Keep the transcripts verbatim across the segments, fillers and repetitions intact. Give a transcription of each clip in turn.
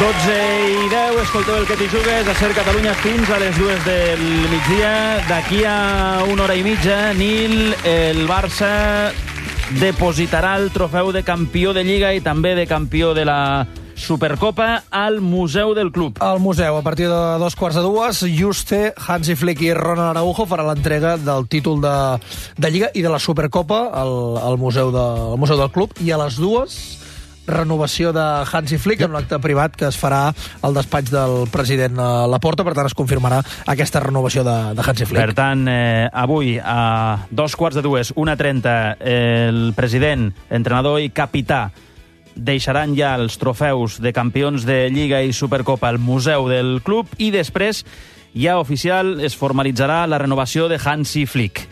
dotze i deu, escolteu el que t'hi jugues a Ser Catalunya fins a les dues del migdia. D'aquí a una hora i mitja, Nil, el Barça depositarà el trofeu de campió de Lliga i també de campió de la Supercopa al Museu del Club. Al museu, a partir de dos quarts de dues, Juste, Hansi Flick i Ronald Araujo farà l'entrega del títol de, de Lliga i de la Supercopa al, al, museu de, al Museu del Club. I a les dues, renovació de Hansi Flick en un acte privat que es farà al despatx del president Laporta. Per tant, es confirmarà aquesta renovació de, de Hansi Flick. Per tant, eh, avui, a dos quarts de dues, una trenta, el president, entrenador i capità deixaran ja els trofeus de campions de Lliga i Supercopa al Museu del Club i després ja oficial es formalitzarà la renovació de Hansi Flick.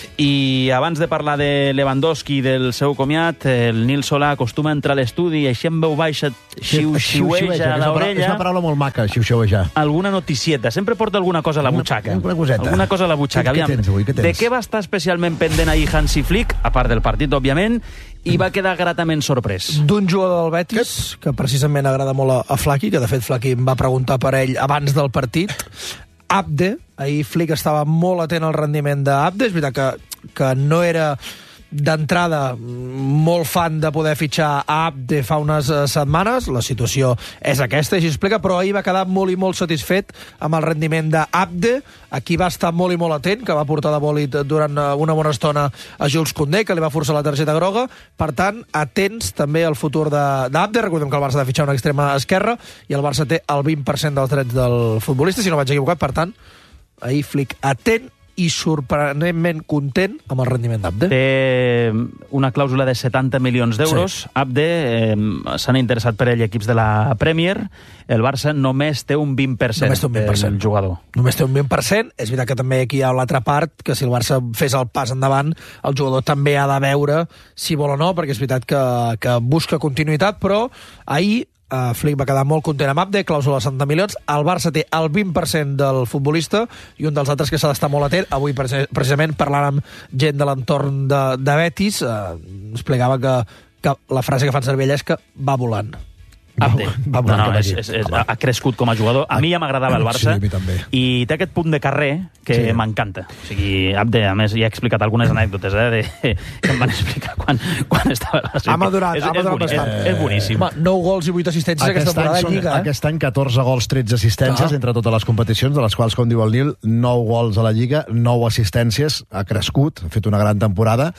I abans de parlar de Lewandowski i del seu comiat, el Nil Solà acostuma a entrar a l'estudi i així en veu baixa xiu-xiueja a l'orella. És una paraula molt maca, xiu-xiuejar. Alguna noticieta. Sempre porta alguna cosa a la butxaca. Una, una coseta. Alguna cosa a la butxaca. Què tens avui? Què tens? De què va estar especialment pendent ahir Hansi Flick, a part del partit, òbviament, i va quedar gratament sorprès? D'un jugador del Betis, que precisament agrada molt a, a Flaqui, que de fet Flaqui em va preguntar per ell abans del partit. Abde, ahir Flick estava molt atent al rendiment d'Abde. És veritat que, que no era d'entrada molt fan de poder fitxar a Abde fa unes setmanes, la situació és aquesta, així explica, però ahir va quedar molt i molt satisfet amb el rendiment d'Abde. Aquí va estar molt i molt atent, que va portar de bòlit durant una bona estona a Jules Koundé, que li va forçar la targeta groga. Per tant, atents també al futur d'Abde. Recordem que el Barça ha de fitxar una extrema esquerra i el Barça té el vint per cent dels drets del futbolista, si no vaig equivocat. Per tant, ahir Flick atent i sorprenentment content amb el rendiment d'Abde. Té una clàusula de setanta milions d'euros. Sí. Abde, eh, s'han interessat per ell equips de la Premier. El Barça només té un vint per cent, només té un vint per cent del jugador. Només té un vint per cent. És veritat que també aquí hi ha l'altra part, que si el Barça fes el pas endavant, el jugador també ha de veure si vol o no, perquè és veritat que, que busca continuïtat, però ahir Uh, Flick va quedar molt content amb Abde, clàusula de setanta milions. El Barça té el vint per cent del futbolista i un dels altres que s'ha d'estar molt atent. Avui, precisament, parlant amb gent de l'entorn de, de Betis, uh, explicava que, que la frase que fan servir ella és que va volant. Abde. Va, va no, no, és, és, és, ha crescut com a jugador. A mi ja m'agradava el Barça. Sí, i té aquest punt de carrer que sí. m'encanta. O sigui, Abde, a més, ja he explicat algunes anècdotes, eh, de, que em van explicar quan, quan estava a la Ha madurat, ha madurat bastant. És, és boníssim. Home, nou gols i vuit assistències aquesta temporada de Lliga. Eh? Aquest any catorze gols, tretze assistències ah. entre totes les competicions, de les quals, com diu el Nil, nou gols a la Lliga, nou assistències, ha crescut, ha fet una gran temporada,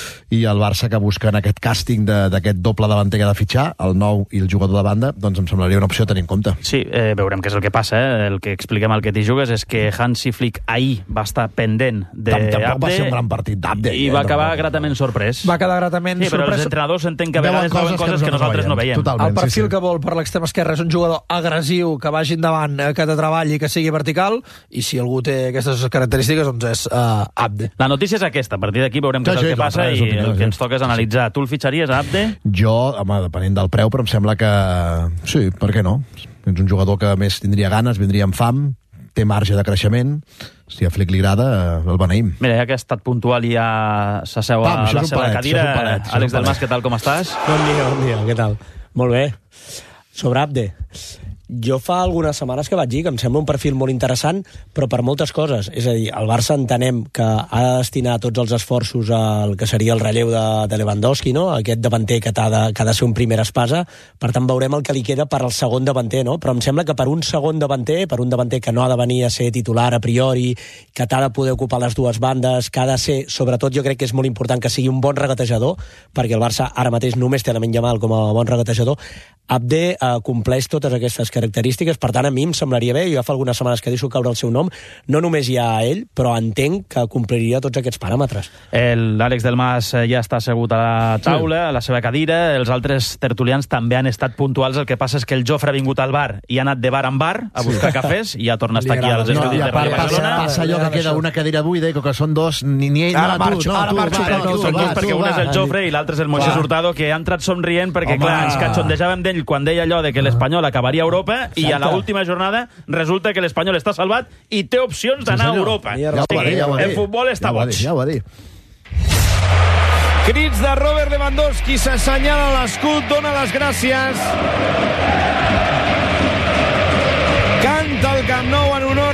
i el Barça que busca en aquest càsting d'aquest doble davanter que ha de fitxar, el nou i el jugador de banda, doncs em semblaria una opció a tenir en compte. Sí, eh, veurem què és el que passa. Eh? El que expliquem al que t'hi jugues és que Hansi Flick ahir va estar pendent d'Abde. Tampoc va ser un gran partit d'Abde. I va acabar gratament sorprès. Va quedar gratament sí, però sorprès. els entrenadors entenc que a vegades veuen coses que, que nosaltres no veiem. Totalment, el perfil sí, sí. que vol per l'extrema esquerra és un jugador agressiu, que vagi endavant, que te treballi, que sigui vertical, i si algú té aquestes característiques, doncs és uh, Abde. La notícia és aquesta. A partir d'aquí veurem què és el que passa i el que ens toca és analitzar. Tu el fitxaries a Abde? Jo, home, depenent del preu, però em sembla que sí, per què no? És un jugador que més tindria ganes, vindria amb fam, té marge de creixement. Si a Flick li agrada, el beneïm. Mira, ja que ha estat puntual i ja s'asseu a la seva palet, cadira. Palet, Àlex Delmas, què tal, com estàs? Bon dia, bon dia, què tal? Molt bé. Sobre Abde, jo fa algunes setmanes que vaig dir que em sembla un perfil molt interessant, però per moltes coses. És a dir, el Barça entenem que ha de destinar tots els esforços al que seria el relleu de, de Lewandowski, no? Aquest davanter que, ha de, que ha de ser un primer espasa. Per tant, veurem el que li queda per al segon davanter, no? Però em sembla que per un segon davanter, per un davanter que no ha de venir a ser titular a priori, que t'ha de poder ocupar les dues bandes, que ha de ser, sobretot jo crec que és molt important que sigui un bon regatejador, perquè el Barça ara mateix només té a Lamine Yamal com a bon regatejador. Abde eh, compleix totes aquestes característiques, per tant a mi em semblaria bé, jo ja fa algunes setmanes que deixo caure el seu nom, no només hi ha ell, però entenc que compliria tots aquests paràmetres. L'Àlex Delmas ja està assegut a la taula, sí. a la seva cadira, els altres tertulians també han estat puntuals, el que passa és que el Jofre ha vingut al bar i ha anat de bar en bar a buscar sí. cafès i ja torna a estar aquí als estudis no, de Ràdio Barcelona. Passa allò que queda una cadira buida i que són dos, ni, ni ell, ara no, marxo, tu, no, ara tu, marxo, va, no, tu, són va, dos, perquè tu, un és el Jofre i l'altre és el Moisés Hurtado, que ha entrat somrient perquè, Home. clar, ens catxondejàvem d'ell quan deia allò de que l'Espanyol acabaria a Europa i a l'última jornada resulta que l'Espanyol està salvat i té opcions d'anar sí, a Europa. Ja o sigui, ja el futbol està ja boig. Ja ho va dir. Crits de Robert Lewandowski, s'assenyala l'escut, dona les gràcies.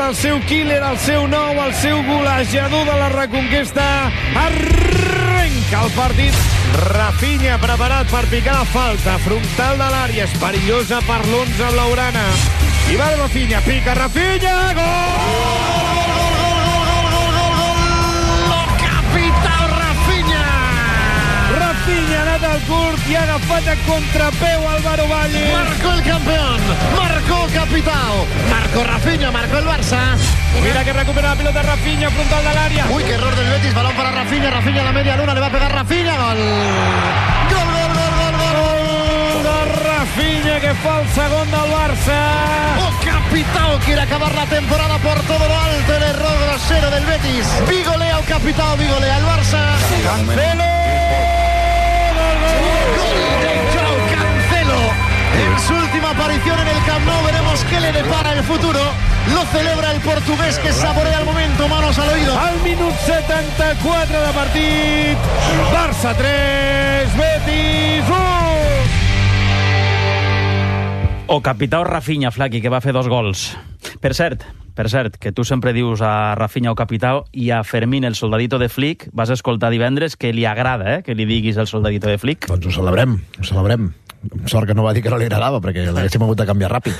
el seu killer, el seu nou, el seu golejador de la Reconquesta. Arrenca el partit. Rafinha preparat per picar la falta. Frontal de l'àrea, és perillosa per l'onze blaugrana. I va Rafinha, pica Rafinha, gol! Rafinha ha anat al curt i ha agafat a contrapeu Álvaro Valle. Marcó el campeón, marcó Capitao, marcó Rafinha, marcó el Barça. Mira que recupera la pelota Rafinha, frontal de l'àrea. Uy, qué error del Betis, balón para Rafinha, Rafinha a la media luna, le va a pegar Rafinha, gol. Gol, gol, gol, gol, gol. De Rafinha, que fa el segon del Barça. Oh, Capitao quiere acabar la temporada por todo lo alto, el error grosero del Betis. Vigolea al Capitao, vigolea al Barça. Cancelo. En su última aparición en el Camp Nou, veremos qué le depara el futuro. Lo celebra el portugués, que saborea el momento, manos al oído. Al minut setanta-quatre de partit, Barça tres, Betis u. O Capitao Rafinha, Flaqui, que va fer dos gols. Per cert, per cert, que tu sempre dius a Rafinha o Capitao, i a Fermín, el soldadito de Flick, vas escoltar divendres que li agrada eh, que li diguis el soldadito de Flick. Doncs ho celebrem, ho celebrem. Sort que no va dir que no li agradava, perquè l'haguéssim hagut de canviar ràpid.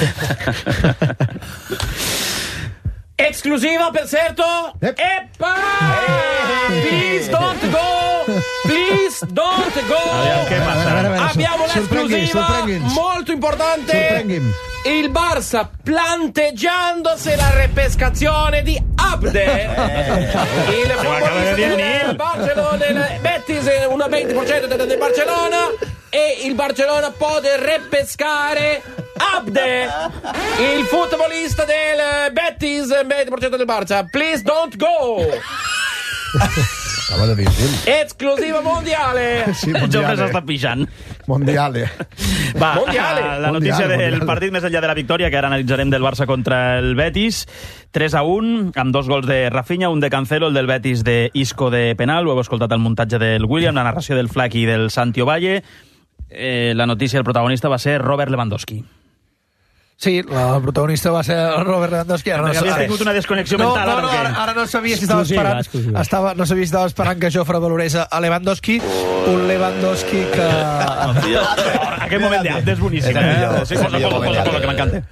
Exclusiva, per certo. Ep. Epa! Please don't go! Please don't go! Aviam, què passa? Abbiamo l'esclusiva sorprengui'ns. molto importante. Sorprengui'm. Il Barça planteggiandosi la repescazione di Abde. Il futbolista del Barcellona, il Betis un venti per cento del Barcellona e il Barcellona può repescare Abde, il futbolista del Betis, venti per cento del Barça. Please don't go. Acaba de dir-ho. Exclusiva mondiale. Sí, El Jofre mondiale. s'està pixant. Mondiale. Va, Mondiale. a la notícia Mondiale, del mondiale. partit més enllà de la victòria, que ara analitzarem del Barça contra el Betis. tres a un, amb dos gols de Rafinha, un de Cancelo, el del Betis de Isco de penal. Ho heu escoltat el muntatge del William, la narració del Flaqui i del Santi Ovalle. Eh, la notícia, el protagonista va ser Robert Lewandowski. Sí, el protagonista va ser el Robert Lewandowski. Ara No sé si has tingut una desconnexió no, mental, no, ara, no, o què? ara, ara no sabia si estava Exclusiva, esperant, exclusiva. estava, no sabia si estava esperant que Jofre valorés a Lewandowski, un Lewandowski que... Aquest moment d'Abde és boníssim. Eh? Sí, posa, posa, posa, posa, que m'encanta.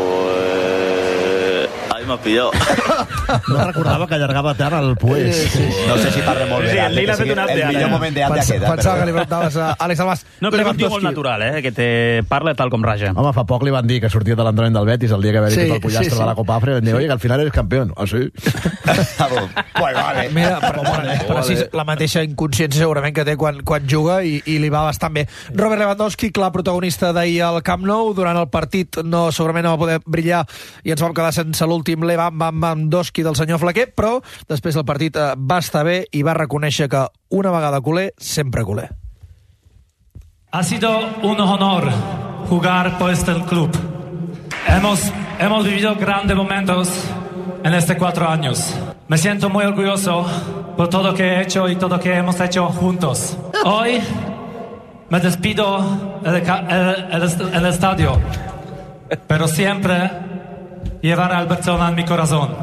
M'ha pillado. No recordava que allargava tant el pues. No sé si parla molt Sí, bé sí, d'Abde, Lila ha que fet sigui un Abde, el ara. millor moment d'Abde Pens, aquest. eh, pensava però- que li preguntaves a Àlex Almas. No, però és un tio molt natural, eh? Que te parla tal com raja. Home, fa poc li van dir que sortia de l'entrenament del Betis el dia que va dir Sí, tot el pollastre sí, sí. de la Copa Àfrica, i van dir, oye, que al final eres campeón. Ah, sí? Ah, bon. Pues vale. Mira, per, per, precís, la mateixa inconsciència segurament que té quan, quan juga i, i li va bastant bé. Robert Lewandowski, clar protagonista d'ahir al Camp Nou, durant el partit no, segurament no va poder brillar i ens vam quedar sense l'últim Lewandowski del senyor Flaquer, però després del partit eh, va estar bé i va reconèixer que una vegada culer, sempre culer. Ha sido un honor jugar por este club. Hemos, hemos vivido grandes momentos en estos cuatro años. Me siento muy orgulloso por todo lo que he hecho y todo lo que hemos hecho juntos. Hoy me despido en el, el, el, el estadio, pero siempre llevaré al Barcelona en mi corazón.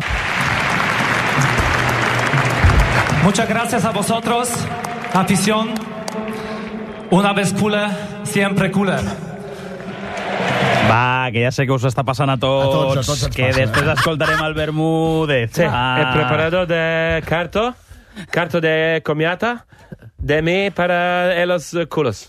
Muchas gracias a vosotros, afición. Una vez culé, siempre culé. Va, que ja sé que us està passant a tots, A tots, a tots ens que passa. després escoltarem el Bermúdez. Sí, Ah. el preparador de carto, carto de comiata, de mí para los culos.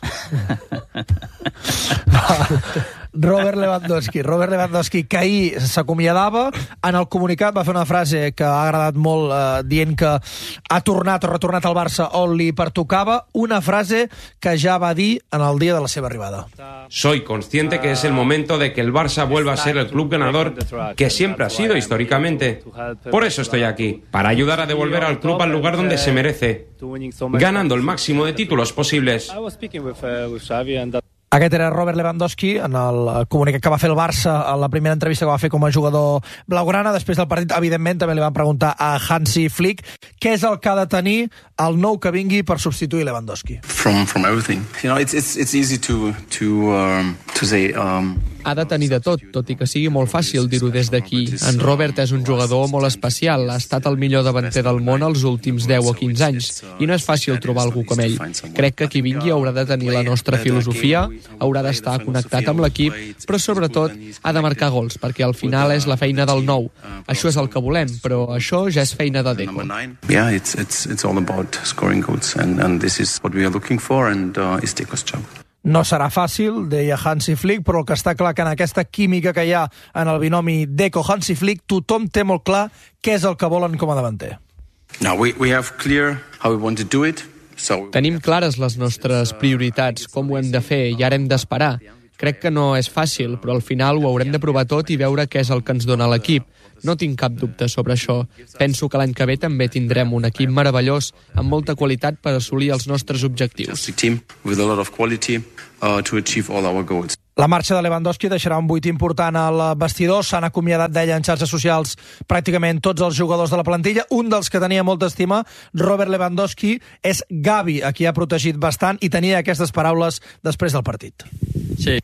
Robert Lewandowski. Robert Lewandowski, que ahir s'acomiadava, en el comunicat va fer una frase que ha agradat molt, eh, dient que ha tornat o retornat al Barça on li pertocava, una frase que ja va dir en el dia de la seva arribada. Soy consciente que es el momento de que el Barça vuelva a ser el club ganador que siempre ha sido históricamente. Por eso estoy aquí, para ayudar a devolver al club al lugar donde se merece, ganando el máximo de títulos posibles. Aquest era Robert Lewandowski en el comunicat que va fer el Barça en la primera entrevista que va fer com a jugador blaugrana. Després del partit, evidentment, també li van preguntar a Hansi Flick què és el que ha de tenir el nou que vingui per substituir Lewandowski. From from everything, you know, it's it's it's easy to to um, to say um, ha de tenir de tot, tot i que sigui molt fàcil dir-ho des d'aquí. En Robert és un jugador molt especial, ha estat el millor davanter del món els últims deu o quinze anys, i no és fàcil trobar algú com ell. Crec que qui vingui haurà de tenir la nostra filosofia, haurà d'estar connectat amb l'equip, però sobretot ha de marcar gols, perquè al final és la feina del nou. Això és el que volem, però això ja és feina de Deco. Yeah, it's, it's, it's all about scoring goals, and, and this is what we are looking for, and uh, it's Deco's job. No serà fàcil, deia Hansi Flick, però el que està clar que en aquesta química que hi ha en el binomi Deco-Hansi Flick, tothom té molt clar què és el que volen com a davanter. Now, we, we have clear how we want to do it. So... Tenim clares les nostres prioritats, com ho hem de fer, i ara hem d'esperar. Crec que no és fàcil, però al final ho haurem de provar tot i veure què és el que ens dona l'equip. No tinc cap dubte sobre això. Penso que l'any que ve també tindrem un equip meravellós amb molta qualitat per assolir els nostres objectius. La marxa de Lewandowski deixarà un buit important al vestidor. S'han acomiadat d'ella en xarxes socials pràcticament tots els jugadors de la plantilla. Un dels que tenia molta estima, Robert Lewandowski, és Gavi, a qui ha protegit bastant, i tenia aquestes paraules després del partit. Sí,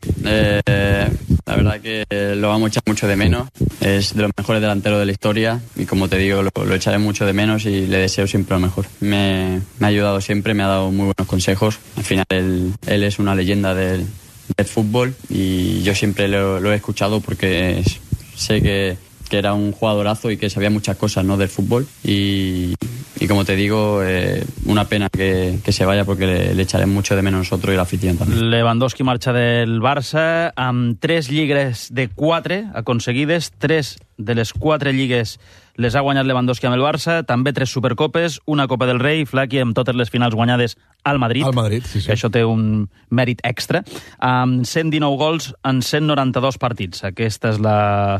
eh, la verdad que lo vamos a echar mucho de menos. Es de los mejores delanteros de la historia y, como te digo, lo, lo echaré mucho de menos y le deseo siempre lo mejor. Me, me ha ayudado siempre, me ha dado muy buenos consejos. Al final él, él es una leyenda del, del fútbol y yo siempre lo, lo he escuchado porque sé que, que era un jugadorazo y que sabía muchas cosas, ¿no?, del fútbol y... Y como te digo, eh, una pena que, que se vaya porque le, le echarem mucho de menos nosotros y la afición también. Lewandowski marxa del Barça amb tres lligues de quatre aconseguides, tres de les quatre lligues les ha guanyat Lewandowski amb el Barça, també tres Supercopes, una Copa del Rei, Flaqui, amb totes les finals guanyades al Madrid, al Madrid sí, sí. Que això té un mèrit extra, amb cent dinou gols en cent noranta-dos partits. Aquesta és la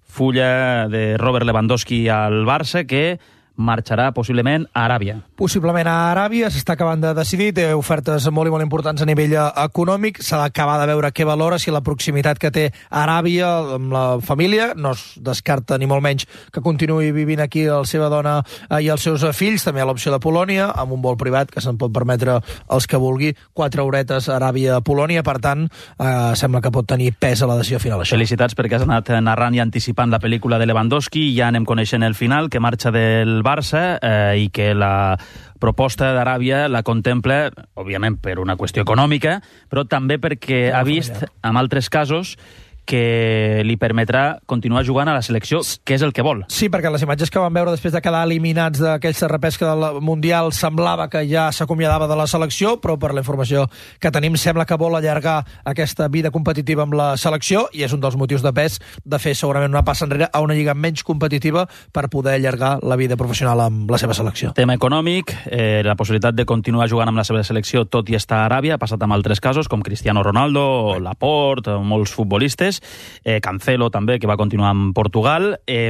fulla de Robert Lewandowski al Barça, que marxarà possiblement a Aràbia. Possiblement a Aràbia, s'està acabant de decidir, té ofertes molt i molt importants a nivell econòmic, s'ha d'acabar de veure què valora, si la proximitat que té Aràbia amb la família, no es descarta ni molt menys que continuï vivint aquí la seva dona i els seus fills, també hi ha l'opció de Polònia, amb un vol privat que se'n pot permetre els que vulgui, quatre horetes Aràbia-Polònia, per tant, eh, sembla que pot tenir pes a la decisió final. Això. Felicitats perquè has anat narrant i anticipant la pel·lícula de Lewandowski, ja anem coneixent el final, que marxa del Barça eh, i que la proposta d'Aràbia la contempla, òbviament, per una qüestió econòmica, però també perquè ha vist, en altres casos, que li permetrà continuar jugant a la selecció, que és el que vol. Sí, perquè les imatges que vam veure després de quedar eliminats d'aquesta repesca del Mundial semblava que ja s'acomiadava de la selecció, però per la informació que tenim sembla que vol allargar aquesta vida competitiva amb la selecció i és un dels motius de pes de fer segurament una passa enrere a una lliga menys competitiva per poder allargar la vida professional amb la seva selecció. Tema econòmic, eh, la possibilitat de continuar jugant amb la seva selecció tot i estar a Aràbia, ha passat amb altres casos com Cristiano Ronaldo, Laporte, molts futbolistes, Eh, Cancelo també, que va continuar en Portugal, eh,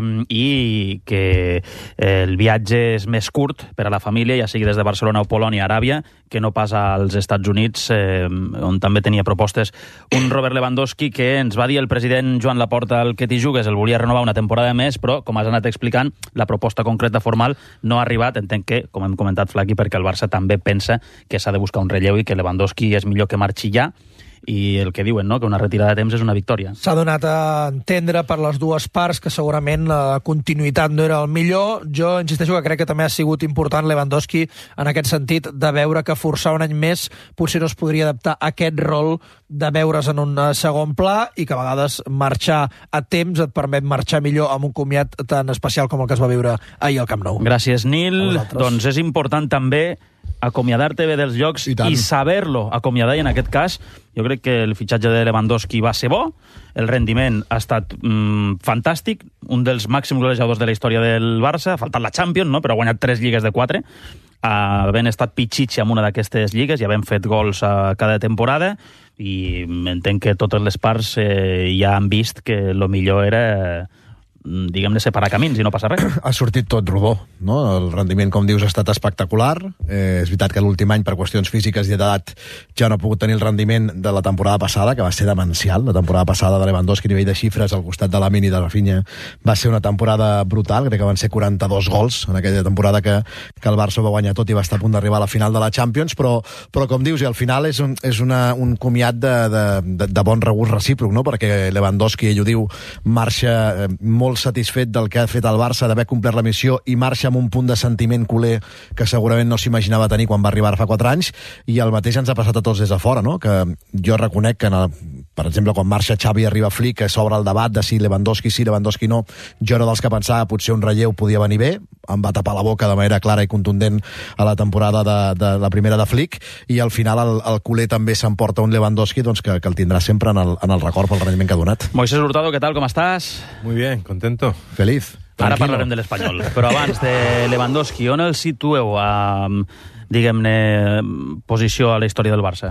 i que eh, el viatge és més curt per a la família, ja sigui des de Barcelona o Polònia a Aràbia, que no pas als Estats Units, eh, on també tenia propostes un Robert Lewandowski, que ens va dir el president Joan Laporta al que t'hi jugues, el volia renovar una temporada més, però, com has anat explicant, la proposta concreta formal no ha arribat. Entenc que, com hem comentat, Flaqui, perquè el Barça també pensa que s'ha de buscar un relleu i que Lewandowski és millor que marxi ja, i el que diuen, no?, que una retirada de temps és una victòria. S'ha donat a entendre per les dues parts que segurament la continuïtat no era el millor. Jo insisteixo que crec que també ha sigut important Lewandowski en aquest sentit de veure que forçar un any més potser no es podria adaptar a aquest rol de veure's en un segon pla i que a vegades marxar a temps et permet marxar millor amb un comiat tan especial com el que es va viure ahir al Camp Nou. Gràcies, Nil. Doncs és important també acomiadar-te bé dels llocs i, i saber-lo acomiadar, i en aquest cas jo crec que el fitxatge de Lewandowski va ser bo, el rendiment ha estat mm, fantàstic, un dels màxims golejadors de la història del Barça, ha faltat la Champions, no?, però ha guanyat tres lligues de quatre, havent estat pitxitxe en una d'aquestes lligues i havent fet gols a cada temporada, i entenc que totes les parts eh, ja han vist que el millor era diguem-ne, separar camins i no passa res. Ha sortit tot rodó, no? El rendiment, com dius, ha estat espectacular. Eh, és veritat que l'últim any, per qüestions físiques i d'edat, ja no ha pogut tenir el rendiment de la temporada passada, que va ser demencial. La temporada passada de Lewandowski, a nivell de xifres, al costat de Lamine i de Rafinha, va ser una temporada brutal. Crec que van ser quaranta-dos gols en aquella temporada que, que el Barça va guanyar tot i va estar a punt d'arribar a la final de la Champions, però, però com dius, i al final és un, és una, un comiat de, de, de, de bon regust recíproc, no? Perquè Lewandowski, ell ho diu, marxa molt satisfet del que ha fet el Barça, d'haver complert la missió, i marxa amb un punt de sentiment culer que segurament no s'imaginava tenir quan va arribar fa quatre anys, i el mateix ens ha passat a tots des de fora, no? Que jo reconec que, en el, per exemple, quan marxa Xavi i arriba Flick, que s'obre el debat de si Lewandowski sí, Lewandowski no, jo era dels que pensava potser un relleu podia venir bé, em va tapar la boca de manera clara i contundent a la temporada de, de la primera de Flick, i al final el, el culer també s'emporta un Lewandowski doncs, que, que el tindrà sempre en el, en el record pel rendiment que ha donat. Moisés Hurtado, ¿qué tal? ¿Cómo estás? Muy bien, contento. Feliz. Ara parlarem de l'Espanyol, però abans de Lewandowski, on el situeu a, diguem-ne, posició a la història del Barça?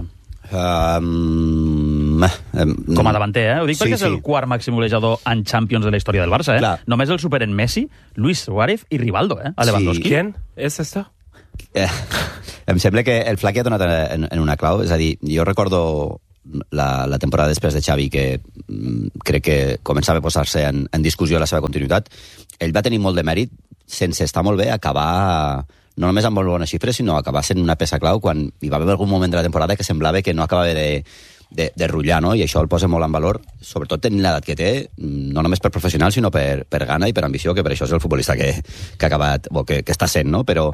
Um, um, Com a davanter, eh? Ho dic sí, perquè és sí. el quart màxim golejador en Champions de la història del Barça, eh? Clar. Només el superen Messi, Luis Suárez i Rivaldo, eh? A Lewandowski. Sí. ¿Quién es esto? Eh, em sembla que el Flac ha donat en, en una clau, és a dir, jo recordo la, la temporada després de Xavi, que mm, crec que començava a posar-se en, en discussió la seva continuïtat. Ell va tenir molt de mèrit, sense estar molt bé, acabar no només amb molt bones xifres, sinó acabar sent una peça clau quan hi va haver algun moment de la temporada que semblava que no acabava de, de, de rutllar, no? I això el posa molt en valor, sobretot tenint l'edat que té, no només per professional, sinó per, per gana i per ambició, que per això és el futbolista que, que ha acabat, o que, que està sent, no? Però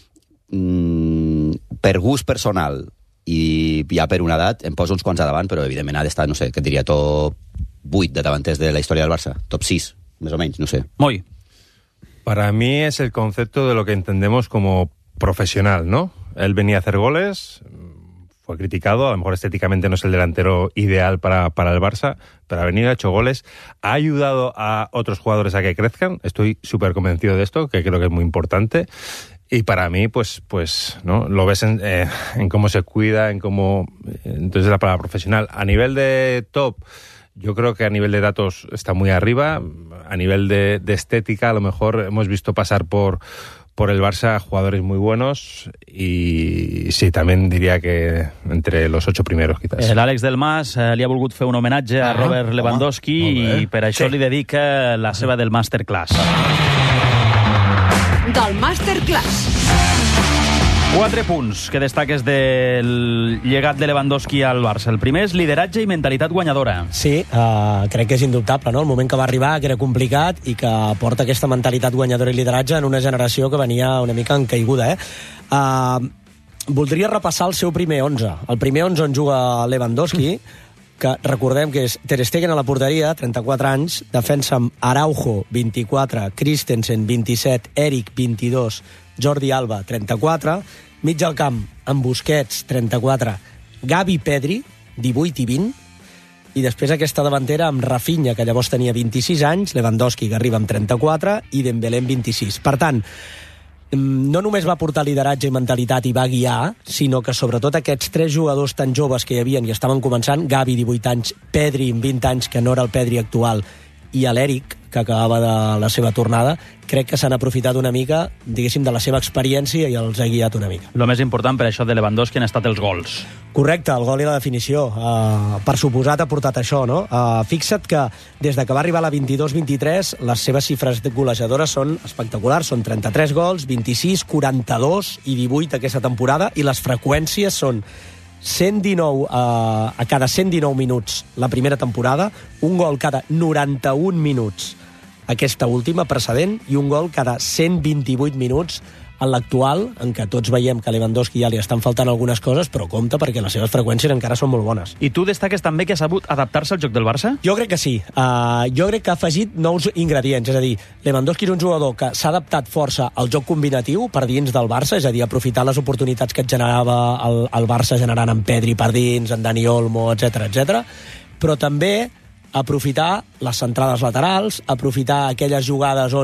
mm, per gust personal i ja per una edat, em poso uns quants a davant, però evidentment ha d'estar, no sé, que et diria top vuit de davanters de la història del Barça, top sis, més o menys, no sé. Moi. Para mí es el concepto de lo que entendemos como profesional, ¿no? Él venía a hacer goles, fue criticado, a lo mejor estéticamente no es el delantero ideal para, para el Barça, pero ha venido, ha hecho goles, ha ayudado a otros jugadores a que crezcan, estoy súper convencido de esto, que creo que es muy importante, y para mí, pues, pues ¿no? Lo ves en, eh, en cómo se cuida, en cómo... Entonces la palabra profesional. A nivel de top... Yo creo que a nivel de datos está muy arriba. A nivel de, de estética, a lo mejor hemos visto pasar por, por el Barça jugadores muy buenos y sí, también diría que entre los ocho primeros, quizás. L'Àlex Del Mas eh, li ha volgut fer un homenatge a Robert Lewandowski i per això sí. li dedica la seva del Masterclass. Del Masterclass. Quatre punts que destaques del llegat de Lewandowski al Barça. El primer és lideratge i mentalitat guanyadora. Sí, uh, crec que és indubtable, no? El moment que va arribar, que era complicat i que porta aquesta mentalitat guanyadora i lideratge en una generació que venia una mica en caiguda, eh? Uh, voldria repassar el seu primer onze. El primer onze on juga Lewandowski, que recordem que és Ter Stegen a la porteria, trenta-quatre anys, defensa amb Araujo, vint-i-quatre, Christensen, vint-i-set, Eric, vint-i-dos, Jordi Alba, trenta-quatre, mig al camp amb Busquets, trenta-quatre, Gavi, Pedri, divuit i vint, i després aquesta davantera amb Rafinha, que llavors tenia vint-i-sis anys, Lewandowski, que arriba amb trenta-quatre, i Dembélé amb vint-i-sis. Per tant, no només va portar lideratge i mentalitat i va guiar, sinó que sobretot aquests tres jugadors tan joves que hi havien i estaven començant, Gavi, divuit anys, Pedri, amb vint anys, que no era el Pedri actual, i l'Eric, que acabava de la seva tornada, crec que s'han aprofitat una mica, diguéssim, de la seva experiència i els ha guiat una mica. El més important per això de Lewandowski han estat els gols. Correcte, el gol i la definició. Uh, per suposat ha portat això, no? Uh, fixa't que des de que va arribar a la vint-i-dos vint-i-tres, les seves xifres golejadores són espectaculars. Són trenta-tres gols, vint-i-sis, quaranta-dos i divuit aquesta temporada, i les freqüències són cent dinou uh, a cada cent dinou minuts la primera temporada, un gol cada noranta-un minuts aquesta última precedent i un gol cada cent vint-i-vuit minuts en l'actual, en què tots veiem que a Lewandowski ja li estan faltant algunes coses, però compte perquè les seves freqüències encara són molt bones. I tu destaques també que ha sabut adaptar-se al joc del Barça? Jo crec que sí. Uh, jo crec que ha afegit nous ingredients, és a dir, Lewandowski és un jugador que s'ha adaptat força al joc combinatiu per dins del Barça, és a dir, aprofitar les oportunitats que et generava el, el Barça generant en Pedri per dins, en Dani Olmo, etcètera, etcètera, però també aprofitar les centrades laterals, aprofitar aquelles jugades on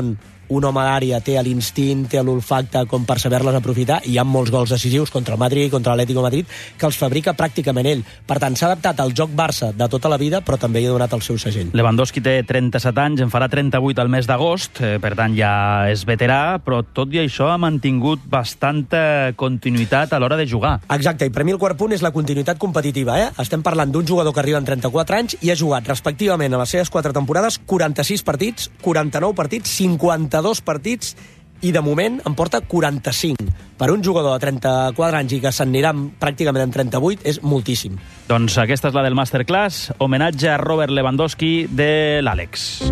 un home d'àrea té l'instint, té l'olfacte com per saber-les aprofitar, i hi ha molts gols decisius contra el Madrid, contra l'Atlético Madrid, que els fabrica pràcticament ell. Per tant, s'ha adaptat al joc Barça de tota la vida, però també hi ha donat el seu segell. Lewandowski té trenta-set anys, en farà trenta-vuit al mes d'agost, eh, per tant ja és veterà, però tot i això ha mantingut bastanta continuïtat a l'hora de jugar. Exacte, i per mi el quart punt és la continuïtat competitiva. Eh? Estem parlant d'un jugador que arriba en trenta-quatre anys i ha jugat respectivament a les seves quatre temporades quaranta-sis partits, quaranta-nou partits, cinquanta-dos partits, i de moment en porta quaranta-cinc. Per un jugador de trenta-quatre anys i que s'anirà pràcticament en trenta-vuit és moltíssim. Doncs aquesta és la del Masterclass, homenatge a Robert Lewandowski de l'Àlex.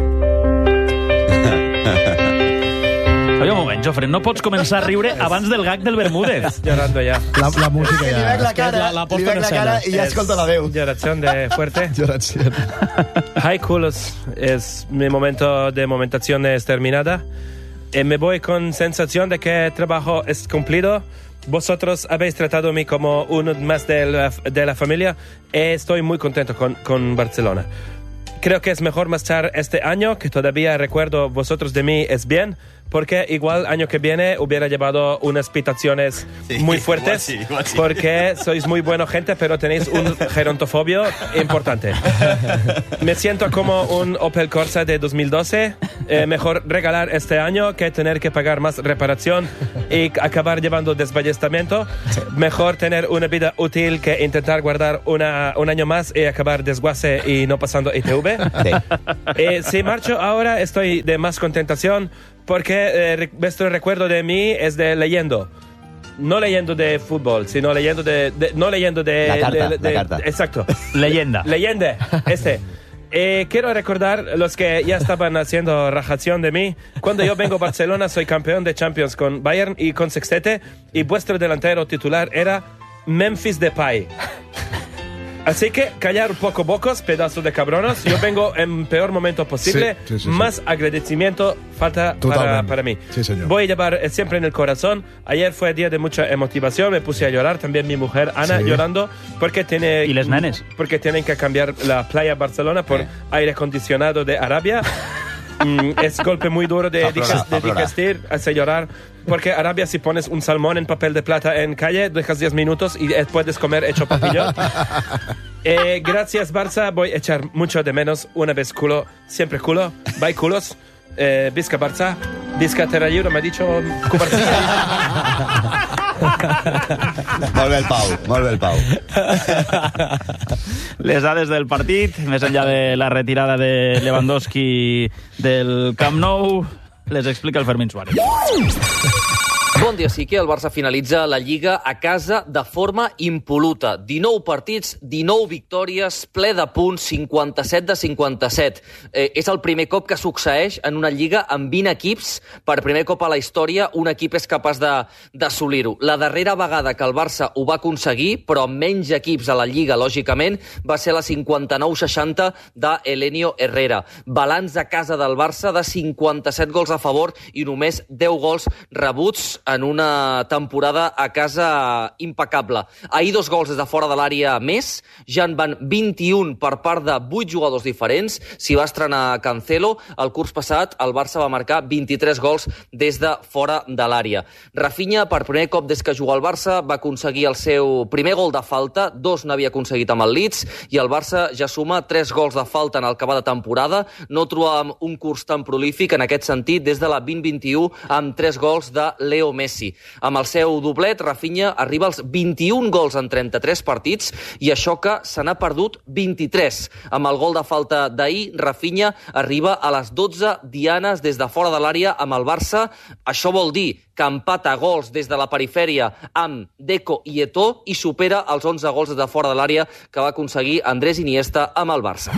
Oye, un moment, Jofre, no pots començar a riure abans del gag del Bermúdez. Llorando ya. La, la música Li ja... veig la cara, la- la li veig la posta en cara escena. i ja escolta la veu. Lloración de fuerte. Lloració. Hi, culos. Es mi momento de momentación es terminada. Eh, me voy con sensación de que el trabajo es cumplido. Vosotros habéis tratado a mí como uno más de la, de la familia. Eh, estoy muy contento con, con Barcelona. Creo que es mejor marchar este año, que todavía recuerdo vosotros de mí es bien, porque igual año que viene hubiera llevado unas pitaciones Sí, muy fuertes, igual sí, igual sí. porque sois muy buena gente, pero tenéis un gerontofobio importante. Me siento como un Opel Corsa de dos mil doce. Eh, mejor regalar este año que tener que pagar más reparación y acabar llevando desballestamiento. Mejor tener una vida útil que intentar guardar una, un año más y acabar desguace y no pasando I T V. Sí. Eh, si marcho ahora estoy de más contentación porque eh, vuestro recuerdo de mí es de leyendo. No leyendo de fútbol, sino leyendo de... de- no leyendo de... La carta, de- de- la carta. Exacto. Leyenda. Leyenda, este. Eh, quiero recordar los que ya estaban haciendo rajación de mí. Cuando yo vengo a Barcelona soy campeón de Champions con Bayern y con Sextete, y vuestro delantero titular era Memphis Depay. Así que callar un poco bocos, pedazos de cabronos. Yo vengo en peor momento posible. Sí, sí, sí, sí. Más agradecimiento falta para, Totalmente. para mí. Sí, señor. Voy a llevar eh, siempre en el corazón. Ayer fue día de mucha motivación. Me puse a llorar. También mi mujer Ana Sí. llorando porque tiene ¿Y les nenes? porque tienen que cambiar la playa Barcelona por Sí. aire acondicionado de Arabia. Mm, es golpe muy duro de, Pa' plorar, diges- pa' de plorar. digestir, hace llorar. Porque Arabia, si pones un salmón en papel de plata en calle, dejas diez minutos y eh, puedes comer hecho papillón. Eh, gracias, Barça. Voy a echar mucho de menos. Una vez culo, siempre culo. Bye, culos. Eh, Visca Barça. Visca Terrayuro, me ha dicho Cubarcilla. Molt bé el Pau, molt bé el Pau. Les dades del partit, més enllà de la retirada de Lewandowski del Camp Nou, les explica el Fermín Suárez. Bon dia, sí que el Barça finalitza la Lliga a casa de forma impoluta. dinou partits, dinou victòries, ple de punts, cinquanta-set de cinquanta-set. Eh, és el primer cop que succeeix en una Lliga amb vint equips. Per primer cop a la història, un equip és capaç de- d'assolir-ho. La darrera vegada que el Barça ho va aconseguir, però amb menys equips a la Lliga, lògicament, va ser la cinquanta-nou seixanta de Elenio Herrera. Balanç a casa del Barça de cinquanta-set gols a favor i només deu gols rebuts en una temporada a casa impecable. Ahir dos gols des de fora de l'àrea més, ja en van vint-i-un per part de vuit jugadors diferents. S'hi va estrenar Cancelo. El curs passat el Barça va marcar vint-i-tres gols des de fora de l'àrea. Rafinha, per primer cop des que juga al Barça, va aconseguir el seu primer gol de falta, dos n'havia aconseguit amb el Leeds, i el Barça ja suma tres gols de falta en el que va de temporada. No trobàvem un curs tan prolífic en aquest sentit des de la vint vint-i-u amb tres gols de Leo Messi. Amb el seu doblet, Rafinha arriba als vint-i-un gols en trenta-tres partits i això que se n'ha perdut vint-i-tres. Amb el gol de falta d'ahir, Rafinha arriba a les dotze dianes des de fora de l'àrea amb el Barça. Això vol dir que empata gols des de la perifèria amb Deco i Eto'o i supera els onze gols des de fora de l'àrea que va aconseguir Andrés Iniesta amb el Barça.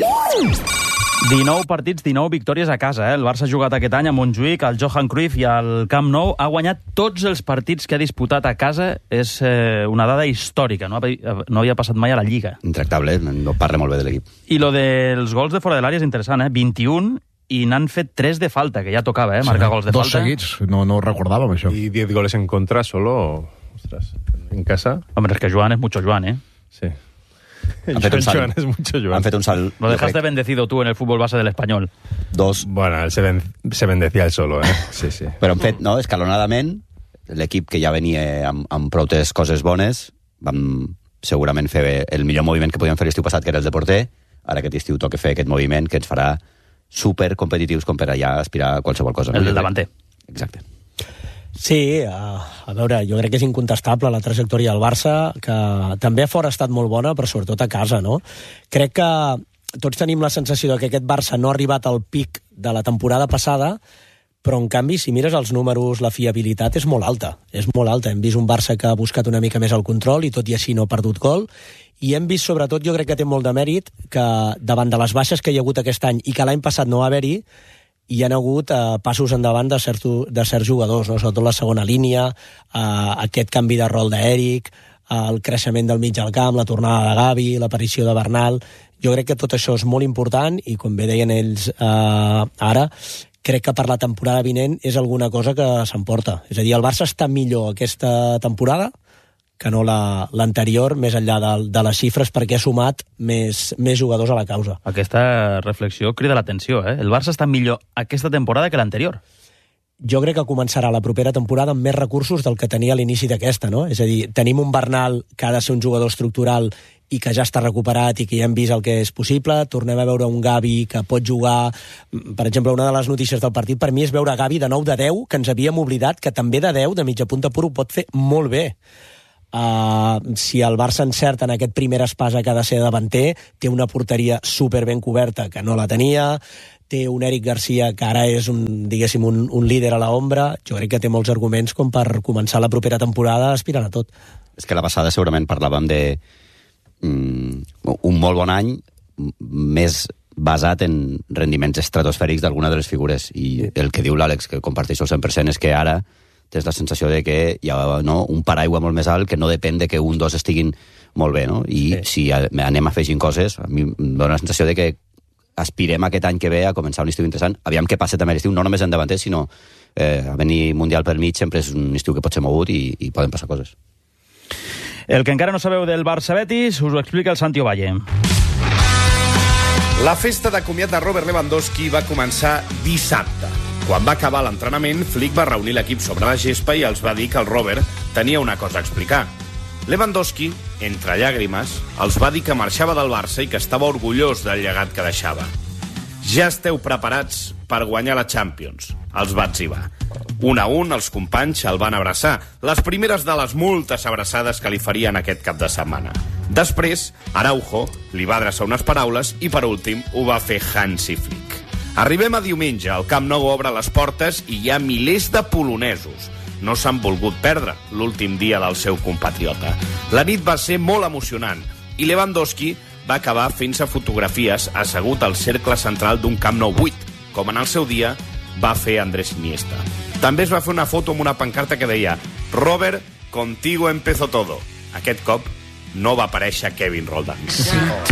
dinou partits, dinou victòries a casa. Eh? El Barça ha jugat aquest any a Montjuïc, al Johan Cruyff i al Camp Nou. Ha guanyat tots els partits que ha disputat a casa. És eh, una dada històrica. No, no havia passat mai a la Lliga. Intractable, no parla molt bé de l'equip. I lo dels gols de fora de l'àrea és interessant, eh? vint-i-un, i n'han fet tres de falta, que ja tocava, eh? Marcar Sí, gols de dos falta. seguits, no, no ho recordàvem, això. Y diez goles en contra solo, ostras, en casa. Hombre, es que Joan és mucho Joan, eh? Sí. Han fet un salt. Joan és mucho Joan. Han fet un salt. Lo dejaste bendecido tú en el fútbol base del Español. Dos. Bueno, él se, ben, se bendecía él solo, eh? Sí, sí. Però han fet, no, escalonadament, l'equip que ja venia amb, amb prou coses bones, vam segurament fer el millor moviment que podíem fer l'estiu passat, que era el de porter. Ara aquest estiu toca fer aquest moviment que ens farà super competitius com per allà aspirar a qualsevol cosa. El del davanter. Exacte. Sí, a, a veure, jo crec que és incontestable la trajectòria del Barça, que també a fora ha estat molt bona, però sobretot a casa, no? Crec que tots tenim la sensació de que aquest Barça no ha arribat al pic de la temporada passada, però en canvi, si mires els números, la fiabilitat és molt alta. És molt alta. Hem vist un Barça que ha buscat una mica més el control i tot i així no ha perdut gol, i hem vist, sobretot, jo crec que té molt de mèrit, que davant de les baixes que hi ha hagut aquest any i que l'any passat no va haver-hi, hi ha hagut eh, passos endavant de certs, de certs jugadors, no? Sobretot la segona línia, eh, aquest canvi de rol d'Eric, eh, el creixement del mig al camp, la tornada de Gavi, l'aparició de Bernal. Jo crec que tot això és molt important i, com bé deien ells eh, ara, crec que per la temporada vinent és alguna cosa que s'emporta. És a dir, el Barça està millor aquesta temporada que no la, l'anterior, més enllà de, de les xifres, perquè ha sumat més, més jugadors a la causa. Aquesta reflexió crida l'atenció, eh? El Barça està millor aquesta temporada que l'anterior. Jo crec que començarà la propera temporada amb més recursos del que tenia a l'inici d'aquesta, no? És a dir, tenim un Bernal que ha de ser un jugador estructural i que ja està recuperat i que ja hem vist el que és possible. Tornem a veure un Gavi que pot jugar... Per exemple, una de les notícies del partit per mi és veure Gavi de nou de deu, que ens havíem oblidat, que també de deu, de mitja punta pur, ho pot fer molt bé. Uh, si el Barça encerta en aquest primer espasa que ha de ser davanter, té una porteria super ben coberta que no la tenia, té un Eric Garcia que ara és un, diguéssim, un, un líder a l'ombra. Jo crec que té molts arguments com per començar la propera temporada aspirant a tot. És que la passada segurament parlàvem de mm, un molt bon any més basat en rendiments estratosfèrics d'alguna de les figures, i el que diu l'Àlex, que comparteixo el cent per cent, és que ara tens la sensació de que hi ha, no, un paraigua molt més alt que no depèn de que un dos estiguin molt bé, no? I sí, si anem afegint coses, a mi em dóna la sensació de que aspirem aquest any que ve a començar un estiu interessant. Aviam què passa també l'estiu, no només en davanter, sinó eh, a venir Mundial pel mig sempre és un estiu que pot ser mogut i, i poden passar coses. El que encara no sabeu del Barça-Betis us ho explica el Santi Ovalle. La festa de comiat de Robert Lewandowski va començar dissabte. Quan va acabar l'entrenament, Flick va reunir l'equip sobre la gespa i els va dir que el Robert tenia una cosa a explicar. Lewandowski, entre llàgrimes, els va dir que marxava del Barça i que estava orgullós del llegat que deixava. Ja esteu preparats per guanyar la Champions, els va etzibar. Un a un, els companys el van abraçar, les primeres de les moltes abraçades que li farien aquest cap de setmana. Després, Araujo li va adreçar unes paraules i, per últim, ho va fer Hansi Flick. Arribem a diumenge, el Camp Nou obre les portes i hi ha milers de polonesos. No s'han volgut perdre l'últim dia del seu compatriota. La nit va ser molt emocionant i Lewandowski va acabar fent-se fotografies assegut al cercle central d'un Camp Nou buit, com en el seu dia va fer Andrés Iniesta. També es va fer una foto amb una pancarta que deia «Robert, contigo empezó todo». Aquest cop no va aparèixer Kevin Roldán.